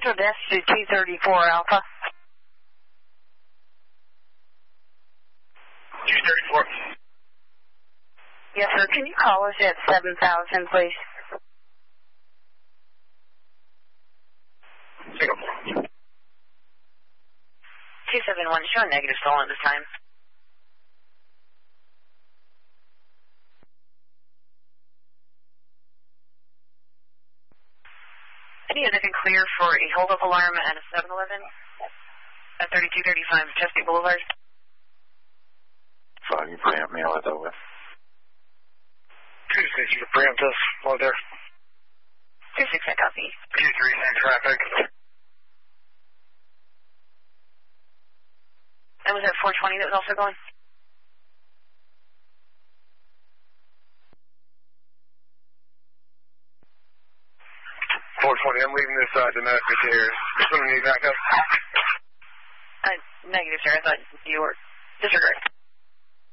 Central Desk to 234 Alpha. 234. Yes, sir. Can you call us at 7,000, please? Singapore. 271, showing negative stolen at this time. Any other clear for a hold-up alarm at a 7-Eleven at 3235 Chesapeake Boulevard? Fine, you preempt me, I'll let that with. 2-6, you can preempt us while there. 2-6, I copy. 2-3, same traffic. That was at 420 that was also going? 420, I'm leaving this domestic here. Just want to need backup. Negative, sir. I thought you were disregard.